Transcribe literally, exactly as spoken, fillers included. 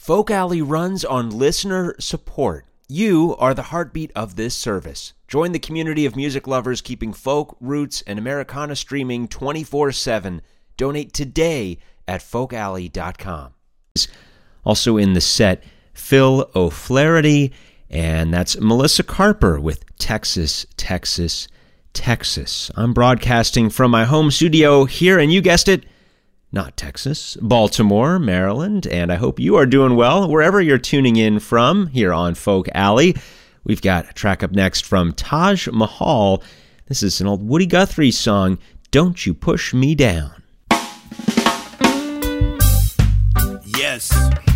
Folk Alley runs on listener support. You are the heartbeat of this service. Join the community of music lovers keeping folk, roots, and Americana streaming twenty-four seven. Donate today at folk alley dot com. Also in the set, Phil O'Flaherty, and that's Melissa Carper with Texas, Texas, Texas. I'm broadcasting from my home studio here, and you guessed it, not Texas, Baltimore, Maryland, and I hope you are doing well wherever you're tuning in from here on Folk Alley. We've got a track up next from Taj Mahal. This is an old Woody Guthrie song, Don't You Push Me Down. Yes.